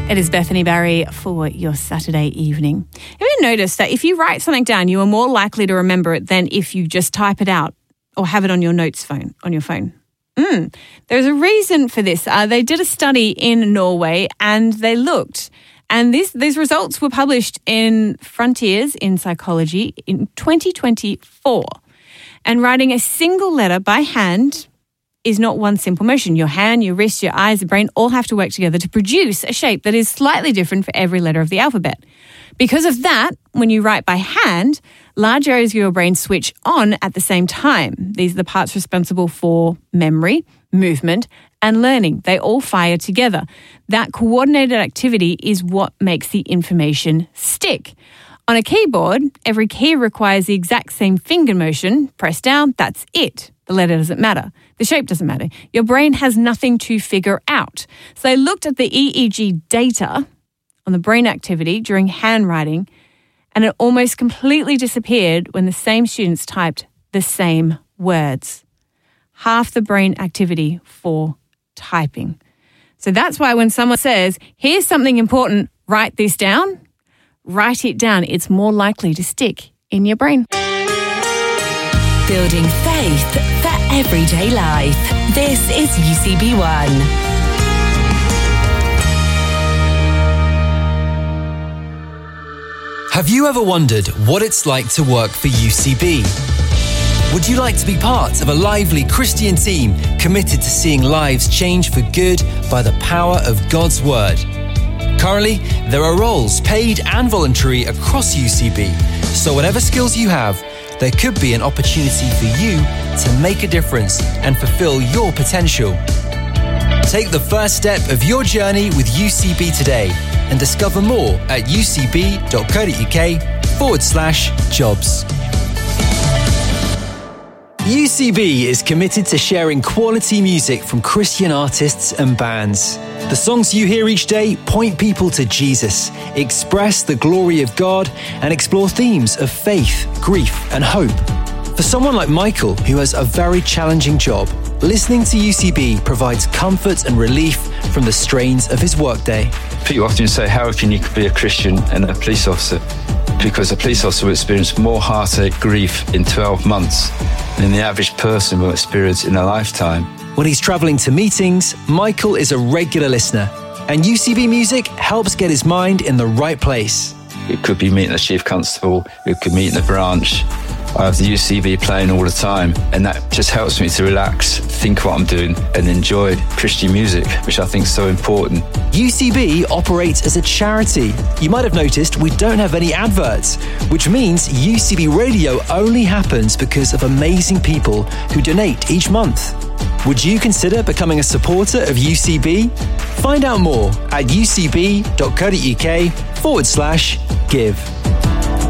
It is Bethany Barry for your Saturday evening. Have you noticed that if you write something down, you are more likely to remember it than if you just type it out or have it on your notes phone, on your phone? There's a reason for this. They did a study in Norway and they looked, and these results were published in Frontiers in Psychology in 2024. And writing a single letter by hand is not one simple motion. Your hand, your wrist, your eyes, the brain all have to work together to produce a shape that is slightly different for every letter of the alphabet. Because of that, when you write by hand, large areas of your brain switch on at the same time. These are the parts responsible for memory, movement, and learning. They all fire together. That coordinated activity is what makes the information stick. On a keyboard, every key requires the exact same finger motion. Press down, that's it. The letter doesn't matter. The shape doesn't matter. Your brain has nothing to figure out. So they looked at the EEG data on the brain activity during handwriting, and it almost completely disappeared when the same students typed the same words. Half the brain activity for typing. So that's why when someone says, here's something important, write this down, write it down. It's more likely to stick in your brain. Building faith for everyday life. This is UCB One. Have you ever wondered what it's like to work for UCB? Would you like to be part of a lively Christian team committed to seeing lives change for good by the power of God's Word? Currently, there are roles, paid and voluntary, across UCB. So whatever skills you have, there could be an opportunity for you to make a difference and fulfill your potential. Take the first step of your journey with UCB today and discover more at ucb.co.uk/jobs. UCB is committed to sharing quality music from Christian artists and bands. The songs you hear each day point people to Jesus, express the glory of God, and explore themes of faith, grief, and hope. For someone like Michael, who has a very challenging job, listening to UCB provides comfort and relief from the strains of his workday. People often say, how can you be a Christian and a police officer? Because a police officer will experience more heartache, grief in 12 months than the average person will experience in a lifetime. When he's travelling to meetings, Michael is a regular listener, and UCB music helps get his mind in the right place. It could be meeting the chief constable, it could meet in the branch. I have the UCB playing all the time, and that just helps me to relax, think what I'm doing, and enjoy Christian music, which I think is so important. UCB operates as a charity. You might have noticed we don't have any adverts, which means UCB Radio only happens because of amazing people who donate each month. Would you consider becoming a supporter of UCB? Find out more at ucb.co.uk/give.